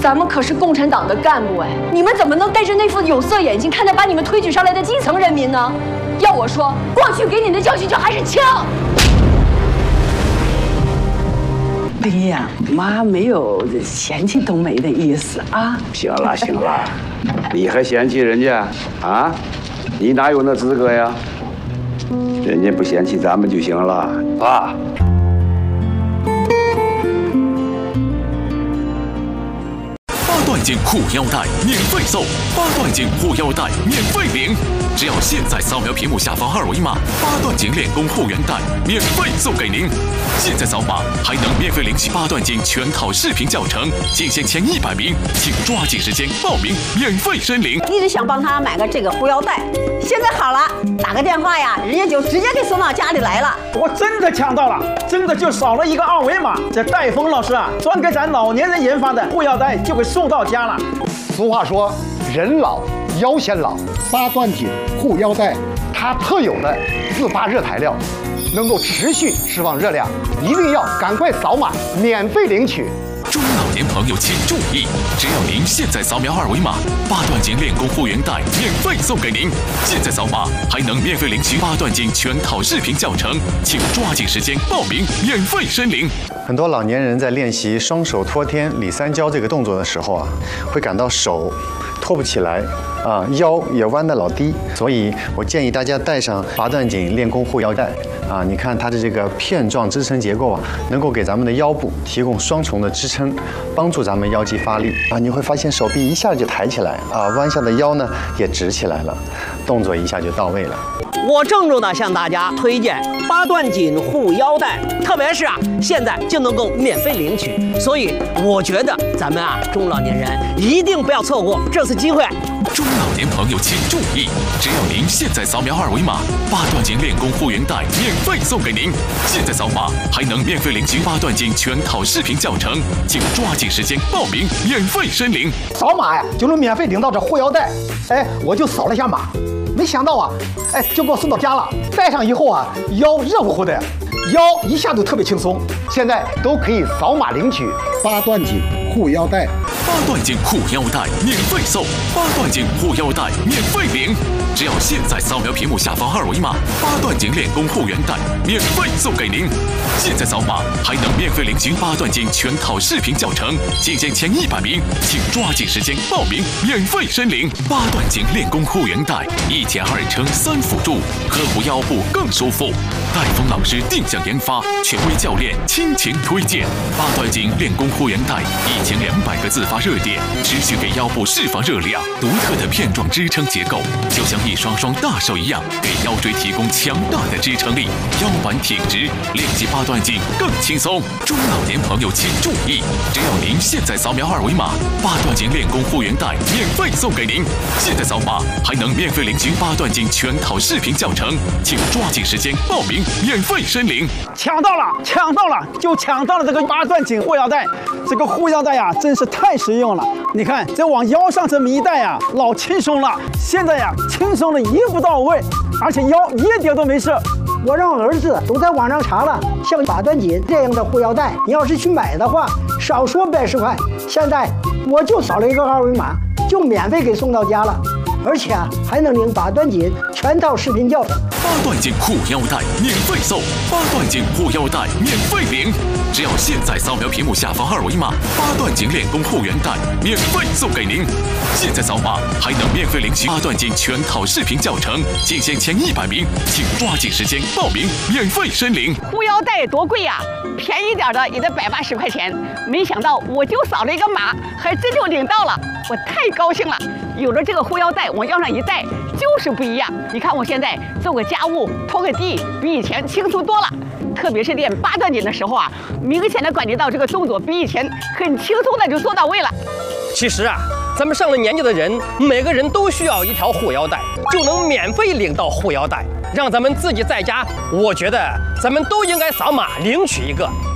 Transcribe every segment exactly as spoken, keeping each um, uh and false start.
咱们可是共产党的干部哎，你们怎么能戴着那副有色眼镜看待把你们推举上来的基层人民呢？要我说，过去给你的教训就还是枪。 林呀，妈没有嫌弃冬梅的意思啊。 行了行了，你还嫌弃人家啊？你哪有那资格呀？人家不嫌弃咱们就行了啊。 八段锦护腰带免费送，八段锦护腰带免费领，只要现在扫描屏幕下方二维码，八段锦练功护原带免费送给您。现在扫码还能免费领取八段锦全套视频教程，仅限前一百名，请抓紧时间报名，免费申领。 一直想帮他买个这个护腰带，现在好了，打个电话呀，人家就直接给送到家里来了。 我真的抢到了，真的就少了一个二维码。这戴峰老师啊，专给咱老年人研发的护腰带就给送到家了。 俗话说，人老腰先老，八段锦护腰带，它特有的自发热材料，能够持续释放热量，一定要赶快扫码，免费领取。 中老年朋友请注意，只要您现在扫描二维码，八段锦练功护原带免费送给您。现在扫码还能免费领取八段锦全套视频教程，请抓紧时间报名，免费申领。 很多老年人在练习双手托天、里三焦这个动作的时候啊，会感到手托不起来啊，腰也弯得老低，所以我建议大家带上八段锦练功护腰带。 啊，你看它的这个片状支撑结构啊，能够给咱们的腰部提供双重的支撑，帮助咱们腰肌发力啊。你会发现手臂一下就抬起来啊，弯下的腰呢也直起来了，动作一下就到位了。 我郑重的向大家推荐八段锦护腰带，特别是啊，现在就能够免费领取，所以我觉得咱们啊中老年人一定不要错过这次机会。 中老年朋友请注意，只要您现在扫描二维码，八段锦练功护原带免费送给您。现在扫码还能免费领取八段锦全套视频教程，请抓紧时间报名，免费申领。 扫码呀，就能免费领到这护腰带。哎，我就扫了一下码，没想到啊，哎，就给我送到家了。戴上以后啊，腰热乎乎的，腰一下就特别轻松。现在都可以扫码领取八段锦护腰带。 八段锦护腰带免费送，八段锦护腰带免费领，只要现在扫描屏幕下方二维码，八段锦练功护原带免费送给您。现在扫码还能免费领取八段锦全套视频教程，仅限前一百名，请抓紧时间报名，免费申领。八段锦练功护原带一减二乘三辅助，呵护腰部更舒服。戴峰老师定向研发，权威教练倾情推荐。八段锦练功护原带一千两百个自发热点，持续给腰部释放热量。独特的片状支撑结构，就像一双双大手一样，给腰椎提供强大的支撑力，腰板挺直，练习八段锦更轻松。中老年朋友请注意，只要您现在扫描二维码，八段锦练功护原带免费送给您。现在扫码还能免费领取八段锦全套视频教程，请抓紧时间报名，免费申领。 抢到了，抢到了，就抢到了这个八段锦护腰带。这个护腰带呀，真是太实用了。你看，这往腰上这么一戴呀，老轻松了。现在呀，轻松的一步到位，而且腰一点都没事。 我让儿子都在网上查了，像八段锦这样的护腰带，你要是去买的话，少说百十块。现在我就扫了一个二维码，就免费给送到家了。 而且啊，还能领八段锦全套视频教程。 八段锦护腰带免费送，八段锦护腰带免费领。只要现在扫描屏幕下方二维码，八段锦练功护原带免费送给您。现在扫码还能免费领取八段锦全套视频教程，仅限前一百名，请抓紧时间报名，免费申领。 护腰带多贵呀、啊，便宜点的也得百八十块钱。没想到我就扫了一个码，还真就领到了，我太高兴了。有了这个护腰带。 往腰上一戴就是不一样。你看我现在做个家务、拖个地，比以前轻松多了。特别是练八段锦的时候啊，明显的感觉到这个动作比以前很轻松的就做到位了。 其实啊，咱们上了年纪的人，每个人都需要一条护腰带，就能免费领到护腰带，让咱们自己在家。我觉得咱们都应该扫码领取一个。 中老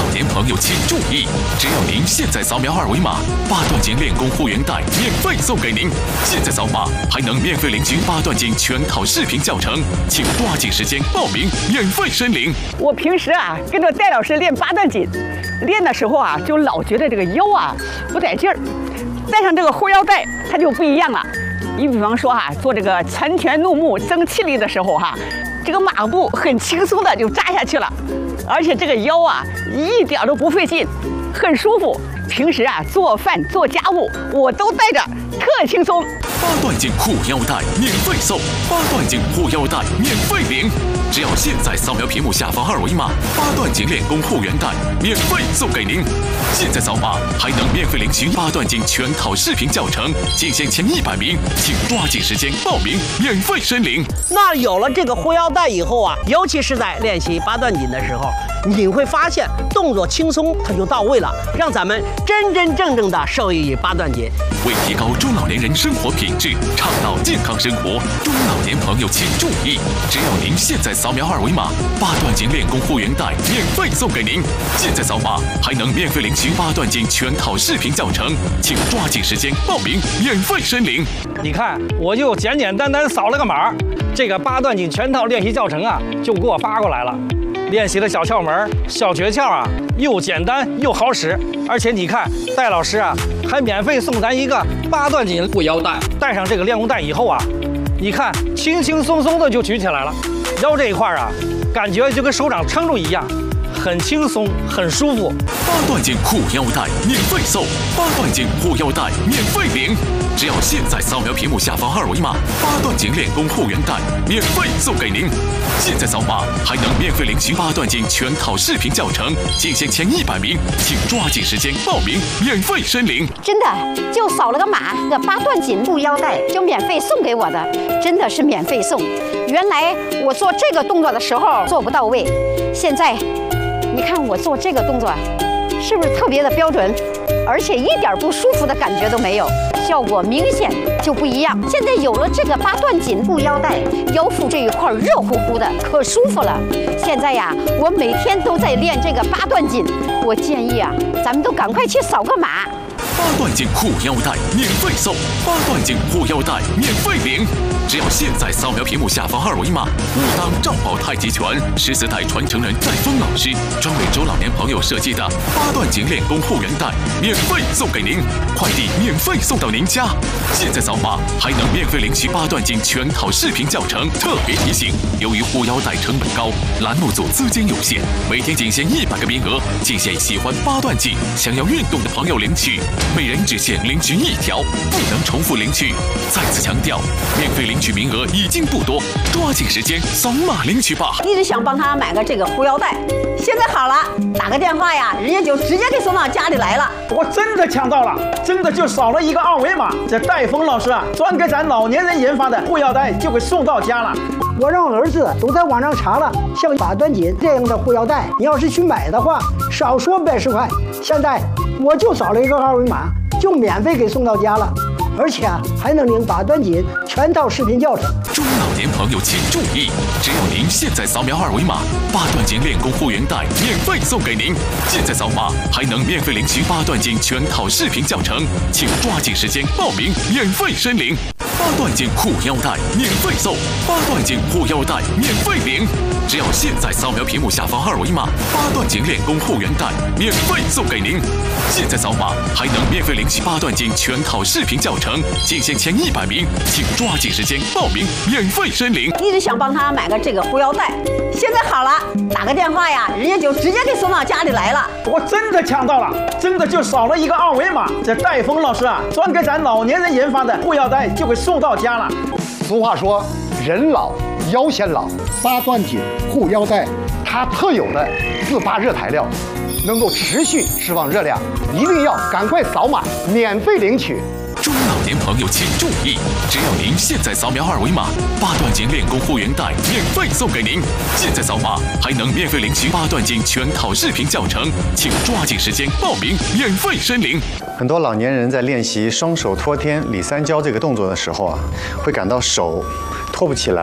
年朋友请注意，只要您现在扫描二维码，八段锦练功护原带免费送给您。现在扫码还能免费领取八段锦全套视频教程，请抓紧时间报名，免费申领。 我平时啊跟着戴老师练八段锦，练的时候啊就老觉得这个腰啊不带劲儿，带上这个护腰带它就不一样了。你比方说哈、啊，做这个拳拳怒目增气力的时候哈、啊，这个马步很轻松的就扎下去了，而且这个腰啊一点都不费劲，很舒服。平时啊做饭做家务我都带着，特轻松。 八段锦护腰带免费送，八段锦护腰带免费领。只要现在扫描屏幕下方二维码，八段锦练功护原带免费送给您。现在扫码还能免费领取八段锦全套视频教程，仅限前一百名，请抓紧时间报名，免费申领。 那有了这个护腰带以后啊，尤其是在练习八段锦的时候，你会发现动作轻松，它就到位了，让咱们真真正正的受益于八段锦。 为提高中老年人生活品质，倡导健康生活，中老年朋友请注意，只要您现在扫描二维码，八段锦练功护原带免费送给您。现在扫码还能免费领取八段锦全套视频教程，请抓紧时间报名，免费申领。 你看，我就简简单单扫了个码，这个八段锦全套练习教程啊，就给我发过来了。练习的小窍门、小诀窍啊，又简单又好使，而且你看，戴老师啊，还免费送咱一个八段锦护腰带。戴上这个练功带以后啊，你看轻轻松松的就举起来了，腰这一块啊，感觉就跟手掌撑住一样，很轻松，很舒服。 八段锦护腰带免费送，八段锦护腰带免费领。只要现在扫描屏幕下方二维码，八段锦练功护原带免费送给您。现在扫码还能免费领取八段锦全套视频教程，仅限前一百名，请抓紧时间报名，免费申领。 真的就扫了个码，这八段锦护腰带就免费送给我的，真的是免费送。原来我做这个动作的时候做不到位，现在你看我做这个动作是不是特别的标准，而且一点不舒服的感觉都没有，效果明显就不一样。现在有了这个八段锦护腰带，腰腹这一块热乎乎的，可舒服了。现在呀，我每天都在练这个八段锦，我建议啊，咱们都赶快去扫个码。 八段锦护腰带免费送，八段锦护腰带免费领。只要现在扫描屏幕下方二维码，武当赵宝太极拳十四代传承人戴峰老师专为中老年朋友设计的八段锦练功护原带免费送给您，快递免费送到您家。现在扫码还能免费领取八段锦全套视频教程。特别提醒，由于护腰带成本高，栏目组资金有限，每天仅限一百个名额，仅限喜欢八段锦、想要运动的朋友领取，每人只限领取一条，不能重复领取。再次强调，免费领取名额已经不多，抓紧时间扫码领取吧。 一直想帮他买个这个护腰带，现在好了，打个电话呀，人家就直接给送到家里来了。 我真的抢到了，真的就扫了一个二维码，这戴峰老师啊，专给咱老年人研发的护腰带就给送到家了。 我让儿子都在网上查了，像八段锦这样的护腰带，你要是去买的话，少说百十块。现在我就扫了一个二维码，就免费给送到家了。而且啊，还能领八段锦全套视频教程。 中老年朋友请注意，只要您现在扫描二维码，八段锦练功护原带免费送给您。现在扫码还能免费领取八段锦全套视频教程，请抓紧时间报名，免费申领。八段锦护腰带免费送，八段锦护腰带免费领。只要现在扫描屏幕下方二维码，八段锦练功护原带免费送给您。现在扫码还能免费领取八段锦全套视频教程，仅限前一百名，请抓紧时间报名，免费申领。 一直想帮他买个这个护腰带，现在好了，打个电话呀，人家就直接给送到家里来了。 我真的抢到了，真的就扫了一个二维码，这戴峰老师啊，专给咱老年人研发的护腰带就给送到家了。 俗话说，人老腰先老，八段锦护腰带它特有的自发热材料，能够持续释放热量，一定要赶快扫码免费领取。 中老年朋友请注意，只要您现在扫描二维码，八段锦练功护原带免费送给您。现在扫码还能免费领取八段锦全套视频教程，请抓紧时间报名，免费申领。 很多老年人在练习双手托天、里三焦这个动作的时候啊，会感到手托不起来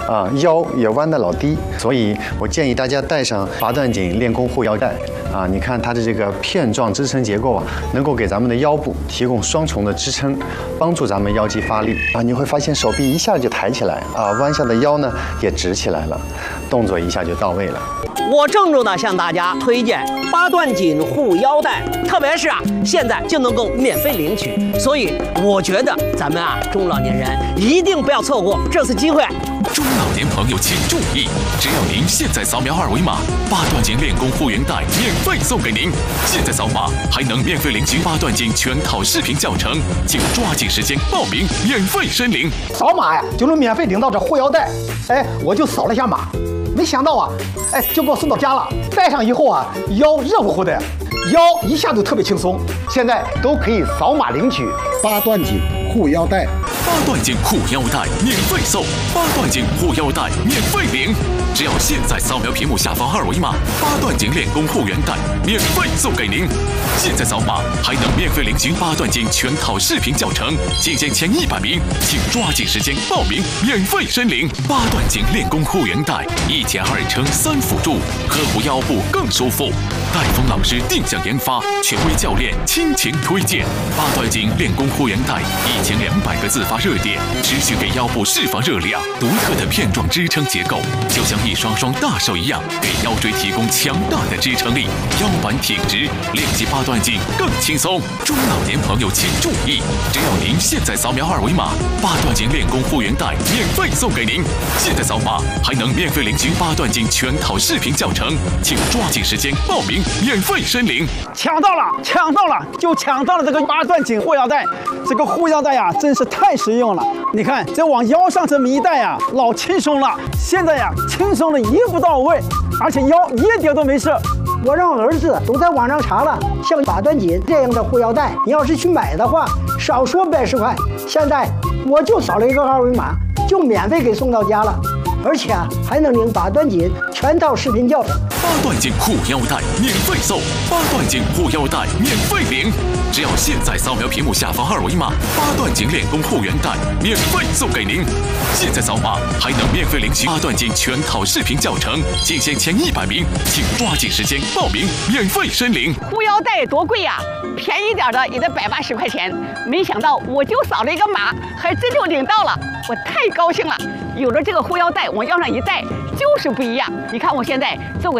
啊，腰也弯得老低，所以我建议大家带上八段锦练功护腰带啊。你看它的这个片状支撑结构啊，能够给咱们的腰部提供双重的支撑，帮助咱们腰肌发力啊。你会发现手臂一下就抬起来啊，弯下的腰呢也直起来了，动作一下就到位了。 我郑重的向大家推荐八段锦护腰带，特别是啊，现在就能够免费领取，所以我觉得咱们啊中老年人一定不要错过这次机会。 中老年朋友请注意，只要您现在扫描二维码，八段锦练功护原带免费送给您。现在扫码还能免费领取八段锦全套视频教程，请抓紧时间报名，免费申领。 扫码呀就能免费领到这护腰带，哎，我就扫了一下码。没想到啊，哎，就给我送到家了。戴上以后啊，腰热乎乎的，腰一下就特别轻松。现在都可以扫码领取八段锦护腰带。 八段锦护腰带免费送，八段锦护腰带免费领。只要现在扫描屏幕下方二维码，八段锦练功护原带免费送给您。现在扫码还能免费领取八段锦全套视频教程，仅限前一百名，请抓紧时间报名，免费申领。八段锦练功护原带一减二乘三辅助，呵护腰部更舒服。戴峰老师定向研发，权威教练倾情推荐。八段锦练功护原带一千两百个自发热点，持续给腰部释放热量。独特的片状支撑结构，就像一双双大手一样，给腰椎提供强大的支撑力，腰板挺直，练习八段锦更轻松。中老年朋友请注意，只要您现在扫描二维码，八段锦练功护原带免费送给您。现在扫码还能免费领取八段锦全套视频教程，请抓紧时间报名，免费申领。 抢到了，抢到了，就抢到了这个八段锦护腰带。这个护腰带呀，真是太实用了。你看，这往腰上这么一戴呀，老轻松了。现在呀，轻松的一步到位，而且腰一点都没事。 我让儿子都在网上查了，像八段锦这样的护腰带，你要是去买的话，少说百十块。现在我就扫了一个二维码，就免费给送到家了。而且啊，还能领八段锦全套视频教程。 八段锦护腰带免费送，八段锦护腰带免费领。只要现在扫描屏幕下方二维码，八段锦练功护原带免费送给您。现在扫码还能免费领取八段锦全套视频教程，仅限前一百名，请抓紧时间报名，免费申领。 护腰带多贵呀、啊，便宜点的也得百八十块钱。没想到我就扫了一个码，还真就领到了，我太高兴了。有了这个护腰带，往腰上一戴，就是不一样。你看我现在做个。